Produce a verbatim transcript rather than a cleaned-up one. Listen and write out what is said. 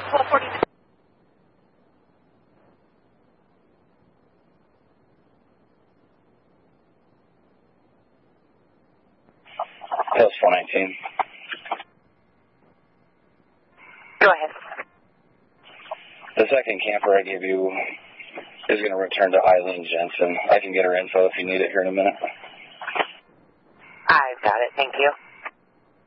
twelve forty. Hills four nineteen. Go ahead. The second camper I gave you is going to return to Eileen Jensen. I can get her info if you need it here in a minute. I've got it. Thank you.